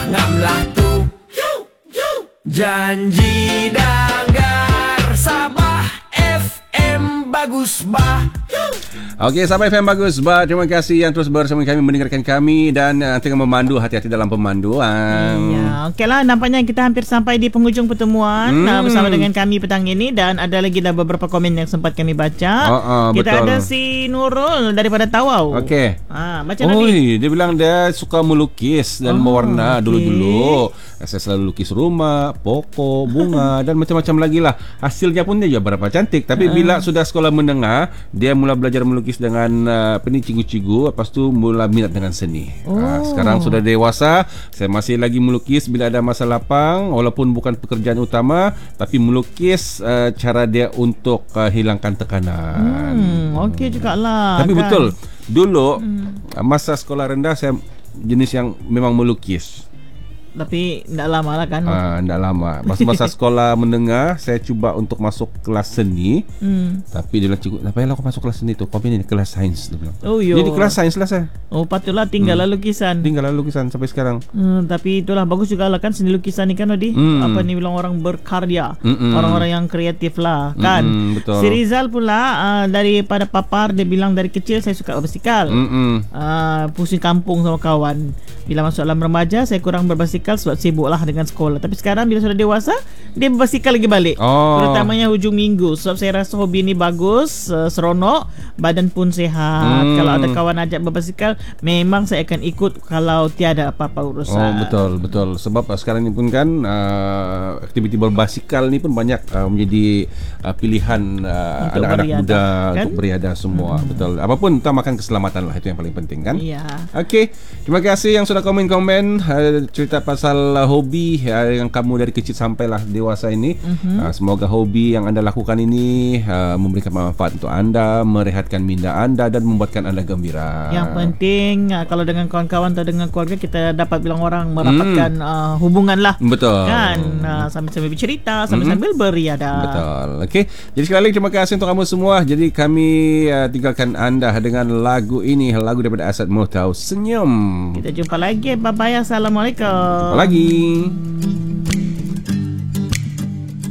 ngamlah tu janji Danggar Sabah FM bagus bah. Okey, Sabah FM bagus. Terima kasih yang terus bersama kami, mendengarkan kami dan tengah memandu. Hati-hati dalam pemanduan. Ya, okeylah, nampaknya kita hampir sampai di penghujung pertemuan bersama dengan kami petang ini, dan ada lagi dah beberapa komen yang sempat kami baca. Kita betul. ada si Nurul daripada Tawau. Okey. Baca nanti. Dia bilang dia suka melukis dan mewarna dulu-dulu. Saya selalu lukis rumah, pokok, bunga dan macam-macam lagi lah. Hasilnya pun dia berapa cantik. Tapi bila sudah sekolah menengah, dia mula belajar melukis dengan cikgu-cikgu. Lepas tu mula minat dengan seni. Sekarang sudah dewasa, saya masih lagi melukis bila ada masa lapang, walaupun bukan pekerjaan utama, tapi melukis cara dia untuk hilangkan tekanan. Okey jugalah. Tapi kan? betul, dulu masa sekolah rendah saya jenis yang memang melukis. Tapi tak lama lah kan. Tak lama. Masa sekolah menengah, saya cuba untuk masuk kelas seni. Tapi dia bilang, cikgu, tak payahlah kau masuk kelas seni tu, kau pilih kelas sains, dia bilang. Jadi kelas sains lah saya. Patutlah tinggallah lukisan. Tinggallah lukisan sampai sekarang. Tapi itulah bagus juga lah kan seni lukisan ni kan, Odi. Apa ni bilang, orang berkarya, orang-orang yang kreatif lah kan. Betul. Si Rizal pula daripada papar, dia bilang dari kecil saya suka berbasikal. Pusing kampung sama kawan. Bila masuk dalam remaja, saya kurang berbasikal sebab sibuk lah dengan sekolah. Tapi sekarang bila sudah dewasa, dia berbasikal lagi balik. Terutamanya hujung minggu. Sebab saya rasa hobi ni bagus, seronok, badan pun sihat. Kalau ada kawan ajak berbasikal, memang saya akan ikut kalau tiada apa-apa urusan. Betul. Sebab sekarang ni pun kan aktiviti berbasikal ni pun banyak menjadi pilihan anak-anak muda kan? Untuk beriadah semua. Betul. Apapun utamakan keselamatan lah, itu yang paling penting kan. Ya. Okey, terima kasih yang sudah komen-komen cerita pasal hobi yang kamu dari kecil sampailah dewasa ini. Semoga hobi yang anda lakukan ini memberikan manfaat untuk anda, merehatkan minda anda dan membuatkan anda gembira. Yang penting kalau dengan kawan-kawan atau dengan keluarga, kita dapat bilang orang merapatkan hubungan lah. Betul kan, sambil-sambil bercerita, sambil-sambil beriadah. Betul. Okey, jadi sekali lagi terima kasih untuk kamu semua. Jadi kami tinggalkan anda dengan lagu ini, lagu daripada Asad Muhtau, Senyum. Kita jumpa lagi. Bye-bye. Assalamualaikum. Jumpa lagi.